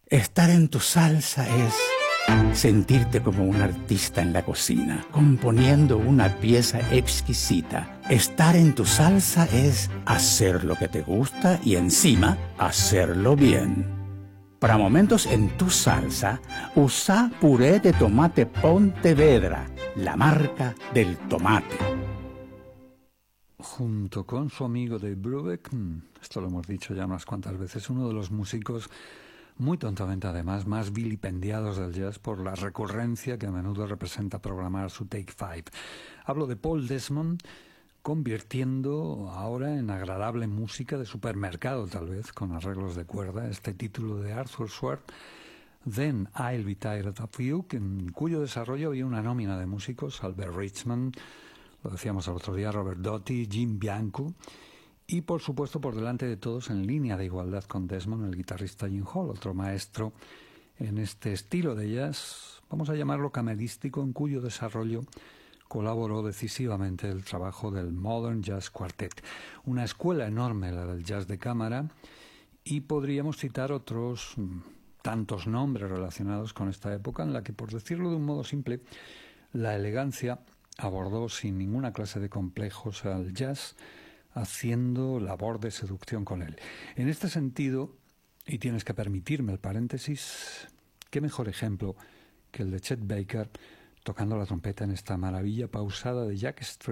Estar en tu salsa es sentirte como un artista en la cocina, componiendo una pieza exquisita. Estar en tu salsa es hacer lo que te gusta y encima hacerlo bien. Para momentos en tu salsa, usa puré de tomate Pontevedra, la marca del tomate. Junto con su amigo Dave Brubeck, esto lo hemos dicho ya unas cuantas veces, uno de los músicos muy tontamente además más vilipendiados del jazz por la recurrencia que a menudo representa programar su Take Five. Hablo de Paul Desmond, convirtiendo ahora en agradable música de supermercado, tal vez, con arreglos de cuerda, este título de Arthur Schwartz, Then I'll Be Tired of You, en cuyo desarrollo había una nómina de músicos: Albert Richmond, lo decíamos el otro día, Robert Doty, Jim Bianco, y por supuesto por delante de todos, en línea de igualdad con Desmond, el guitarrista Jim Hall, otro maestro en este estilo de jazz, vamos a llamarlo camerístico, en cuyo desarrollo colaboró decisivamente el trabajo del Modern Jazz Quartet, una escuela enorme, la del jazz de cámara, y podríamos citar otros tantos nombres relacionados con esta época en la que, por decirlo de un modo simple, la elegancia abordó sin ninguna clase de complejos al jazz, haciendo labor de seducción con él. En este sentido, y tienes que permitirme el paréntesis, qué mejor ejemplo que el de Chet Baker tocando la trompeta en esta maravilla pausada de Jack Strait